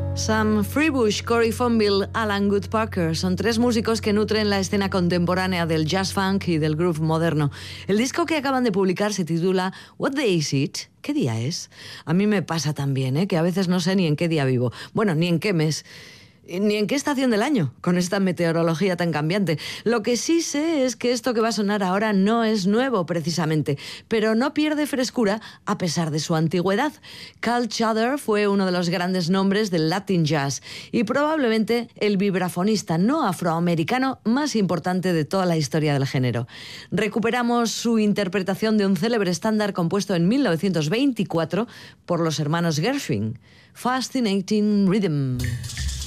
Sam Freebush, Corey Fonville, Alan Good Parker son tres músicos que nutren la escena contemporánea del jazz funk y del groove moderno. El disco que acaban de publicar se titula What Day Is It? ¿Qué día es? A mí me pasa también, que a veces no sé ni en qué día vivo. Bueno, ni en qué mes. Ni en qué estación del año, con esta meteorología tan cambiante. Lo que sí sé es que esto que va a sonar ahora no es nuevo, precisamente, pero no pierde frescura a pesar de su antigüedad. Carl Chader fue uno de los grandes nombres del Latin Jazz y probablemente el vibrafonista no afroamericano más importante de toda la historia del género. Recuperamos su interpretación de un célebre estándar compuesto en 1924 por los hermanos Gershwin, Fascinating Rhythm.